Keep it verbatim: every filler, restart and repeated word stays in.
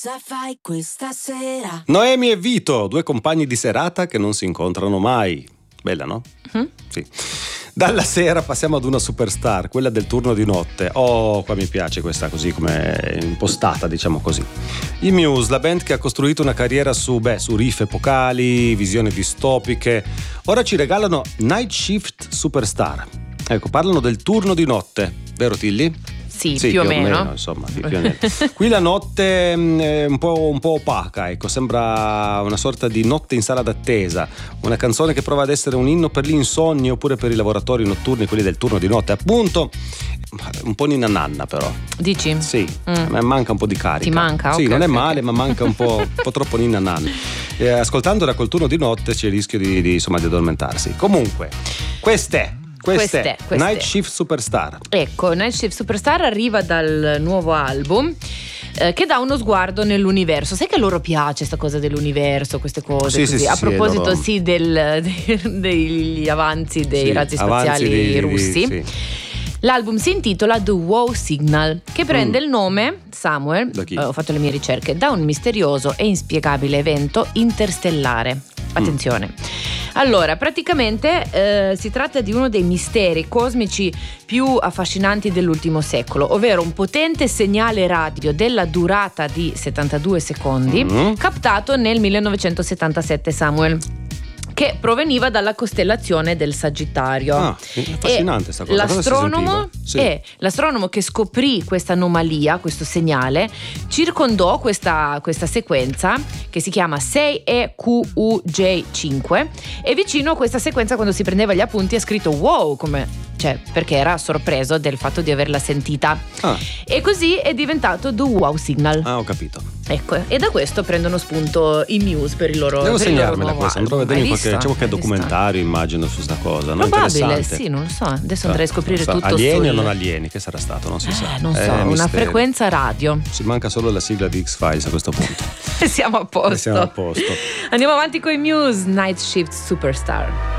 Cosa fai questa sera? Noemi e Vito, due compagni di serata che non si incontrano mai. Bella, no? Mm? Sì. Dalla sera passiamo ad una superstar, quella del turno di notte. Oh, qua mi piace questa così come impostata, diciamo così. I Muse, la band che ha costruito una carriera su, beh, su riff epocali, visioni distopiche, ora ci regalano Night Shift Superstar. Ecco, parlano del turno di notte, vero Tilly? Sì, Sì, più, più o meno, meno insomma, più, più o meno. Qui la notte è un po', un po' opaca, ecco, sembra una sorta di notte in sala d'attesa, una canzone che prova ad essere un inno per gli insonni oppure per i lavoratori notturni, quelli del turno di notte, appunto. Un po' ninna nanna però. Dici? Sì, Mm. manca un po' di carica. Ti manca? Sì, Ok, non è ok, male, ok. ma manca un po', un po' troppo ninna nanna. Eh, ascoltandola col turno di notte c'è il rischio di, di, insomma, di addormentarsi. Comunque, queste Queste, Queste, queste. Night Shift Superstar. Ecco, Night Shift Superstar arriva dal nuovo album eh, che dà uno sguardo nell'universo. Sai che a loro piace sta cosa dell'universo, queste cose Sì, così. sì, a sì, proposito loro... sì del, de, degli avanzi dei sì, razzi avanzi spaziali di, di, russi. Sì. L'album si intitola The Wow Signal, che prende Mm. il nome, Samuel, Da chi? eh, ho fatto le mie ricerche, da un misterioso e inspiegabile evento interstellare. Attenzione. Allora, praticamente eh, si tratta di uno dei misteri cosmici più affascinanti dell'ultimo secolo, ovvero un potente segnale radio della durata di settantadue secondi Mm. captato nel millenovecentosettantasette, Samuel, che proveniva dalla costellazione del Sagittario. Ah, affascinante sta cosa. L'astronomo, Cosa si sentiva? Sì. e l'astronomo che scoprì questa anomalia, questo segnale, circondò questa, questa sequenza che si chiama sei E Q U J cinque e vicino a questa sequenza, quando si prendeva gli appunti, ha scritto wow, come, cioè, perché era sorpreso del fatto di averla sentita. Ah. E così è diventato The Wow Signal. Ah, ho capito. Ecco, e da questo prendono spunto i Muse per il loro Devo per il loro segnarmela nuovo questa, andrò a album. vedere Hai in qualche, visto? c'è qualche Hai visto? documentario, immagino, su sta cosa, no? Probabile, Interessante. sì, non lo so. Adesso andrei a scoprire Non so, tutto alieni sul... o non alieni, che sarà stato, non si sa. Eh, non so, È una mistero. frequenza radio. Ci manca solo la sigla di X-Files a questo punto. Siamo a posto. Siamo a posto. Andiamo avanti con i Muse, Night Shift Superstar.